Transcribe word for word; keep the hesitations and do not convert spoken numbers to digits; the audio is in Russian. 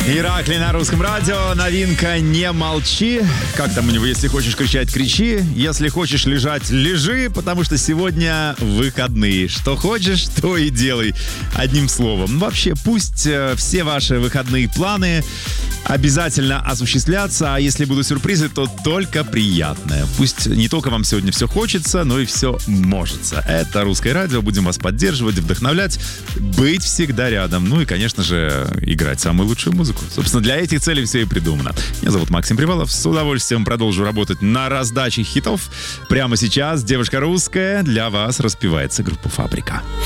Иракли на русском радио. Новинка «Не молчи». Как там у него? Если хочешь кричать, кричи. Если хочешь лежать, лежи, потому что сегодня выходные. Что хочешь, то и делай. Одним словом. Вообще, пусть э, все ваши выходные планы обязательно осуществлятся. А если будут сюрпризы, то только приятное. Пусть не только вам сегодня все хочется, но и все можется. Это «Русское радио». Будем вас поддерживать, вдохновлять, быть всегда рядом. Ну и, конечно же, играть самую лучшую музыку. Собственно, для этих целей все и придумано. Меня зовут Максим Привалов. С удовольствием продолжу работать на раздаче хитов. Прямо сейчас девушка русская для вас распевается группа «Фабрика».